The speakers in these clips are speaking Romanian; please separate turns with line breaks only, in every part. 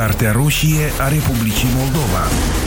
Cartea roșie a Republicii Moldova.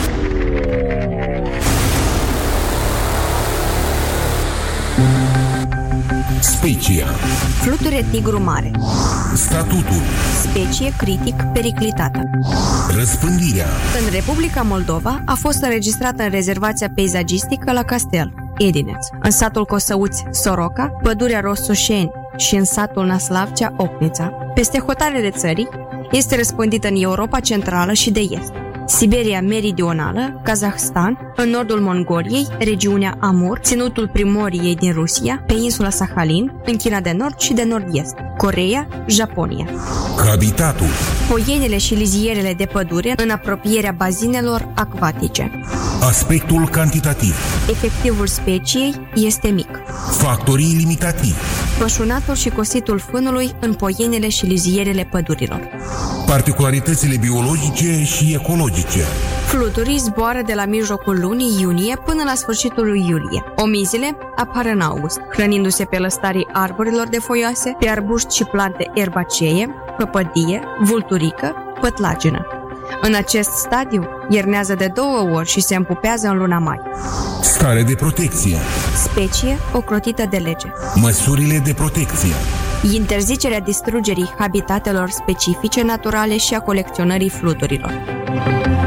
Specia.
Fluture tigru mare.
Statutul.
Specie critic periclitată.
Răspândirea.
În Republica Moldova a fost înregistrată în rezervația peisagistică la Castel, Edineț, în satul Cosăuți, Soroca, pădurea Rosoșeni și în satul Naslavcea, Opnița. Peste hotarele țării este răspândită în Europa Centrală și de Est, Siberia Meridională, Kazahstan, în nordul Mongoliei, regiunea Amur, ținutul Primoriei din Rusia, peninsula Sahalin, în China de Nord și de Nord-Est, Coreea, Japonia.
Habitatul.
Poienele și lizierele de pădure în apropierea bazinelor acvatice.
Aspectul cantitativ.
Efectivul speciei este mic.
Factorii limitativi.
Pășunatul și cositul fânului în poienele și lizierele pădurilor.
Particularitățile biologice și ecologice.
Fluturii zboară de la mijlocul lunii iunie până la sfârșitul lui iulie. Omizile apar în august, hrănindu-se pe lăstarii arborilor de foioase, pe arbuști și plante erbacee, păpădie, vulturică, pătlagină. În acest stadiu, iernează de 2 ori și se împupează în luna mai.
Stare de protecție.
Specie ocrotită de lege.
Măsurile de protecție.
Interzicerea distrugerii habitatelor specifice naturale și a colecționării fluturilor.